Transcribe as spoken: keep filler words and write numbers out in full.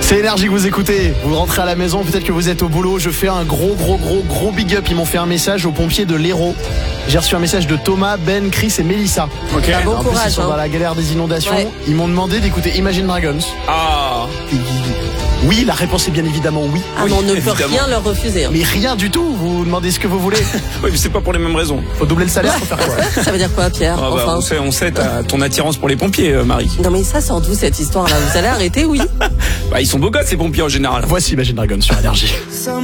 C'est Énergie que vous écoutez. Vous rentrez à la maison, peut-être que vous êtes au boulot. Je fais un gros, gros, gros, gros big up. Ils m'ont fait un message aux pompiers de l'Hérault. J'ai reçu un message de Thomas, Ben, Chris et Mélissa. Ok. Ah, bon En plus, courage. ils sont hein. dans la galère des inondations. Ouais. Ils m'ont demandé d'écouter Imagine Dragons. Ah. Oui, la réponse est bien évidemment oui. Ah, Oui, mais on ne peut évidemment. rien leur refuser. hein. Mais rien du tout. Vous demandez ce que vous voulez. Oui, mais c'est pas pour les mêmes raisons. Faut doubler le salaire, faut faire quoi? Ça veut dire quoi, Pierre Ah bah, Enfin. on sait, on sait ta- ton attirance pour les pompiers, euh, Marie. Non, mais ça sort d'où cette histoire-là? Vous allez arrêter, oui? Bah, ils sont beaux gosses, les pompiers en général. Voici Imagine Dragons sur Énergie.